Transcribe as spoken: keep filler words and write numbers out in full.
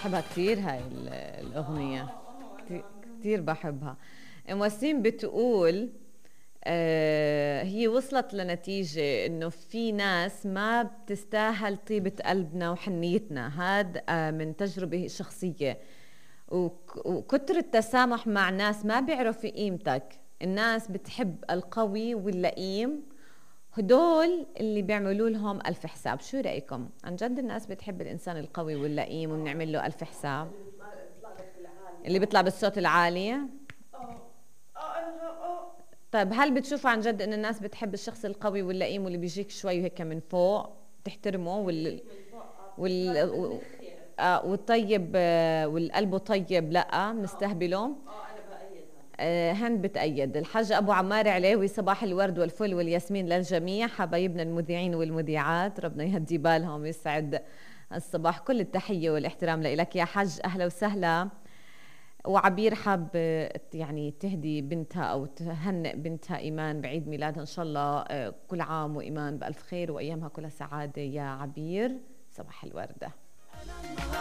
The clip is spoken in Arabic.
بحبها كثير هاي الأغنية، كثير بحبها. ام وسيم بتقول آه هي وصلت لنتيجة إنه في ناس ما بتستاهل طيبة قلبنا وحنيتنا، هاد آه من تجربة شخصية. وكتر التسامح مع ناس ما بيعرفوا قيمتك. الناس بتحب القوي واللئيم، هدول اللي بيعملوا لهم ألف حساب. شو رأيكم؟ عن جد الناس بتحب الإنسان القوي واللئيم وبنعمل له ألف حساب؟ اللي بيطلع بالصوت العالي. طيب هل بتشوفوا عن جد إن الناس بتحب الشخص القوي واللئيم واللي بيجيك شوي هيك من فوق تحترمه وال وال آه والطيب آه والقلبه طيب لا مستهبله؟ اه انا بأيد آه هند بتأيد. الحاج ابو عمار عليوي، صباح الورد والفل والياسمين للجميع، حبايبنا المذيعين والمذيعات ربنا يهدي بالهم ويسعد الصباح. كل التحيه والاحترام لك يا حج، اهلا وسهلا. وعبير حاب يعني تهدي بنتها او تهنئ بنتها ايمان بعيد ميلادها، ان شاء الله كل عام وايمان بالف خير وايامها كلها سعاده يا عبير. صباح الورده.